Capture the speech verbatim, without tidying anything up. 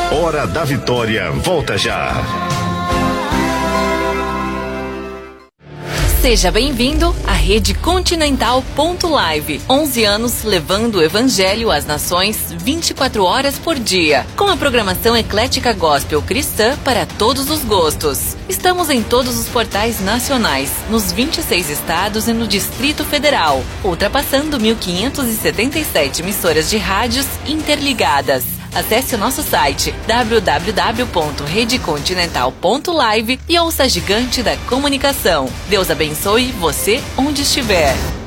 Hora da Vitória volta já. Seja bem-vindo à Rede Continental ponto live. onze anos levando o Evangelho às nações vinte e quatro horas por dia. Com a programação eclética gospel cristã para todos os gostos. Estamos em todos os portais nacionais, nos vinte e seis estados e no Distrito Federal, ultrapassando mil quinhentas e setenta e sete emissoras de rádios interligadas. Acesse o nosso site w w w ponto rede continental ponto live e ouça a gigante da comunicação. Deus abençoe você onde estiver.